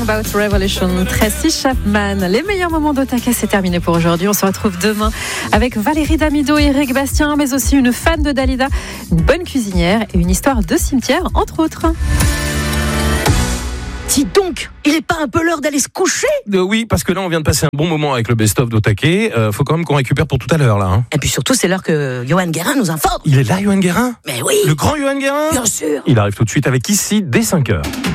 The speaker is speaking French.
About Revolution, Tracy Chapman. Les meilleurs moments d'Otaka, c'est terminé pour aujourd'hui. On se retrouve demain avec Valérie Damido et Eric Bastien, mais aussi une fan de Dalida, une bonne cuisinière et une histoire de cimetière, entre autres. Dis donc, il est pas un peu l'heure d'aller se coucher ? Oui, parce que là, on vient de passer un bon moment avec le best-of d'Otake. Faut quand même qu'on récupère pour tout à l'heure, là. Hein. Et puis surtout, c'est l'heure que Johan Guérin nous informe. Il est là, Johan Guérin ? Mais oui. Le grand Johan Guérin ? Bien sûr. Il arrive tout de suite avec Ici, dès 5h.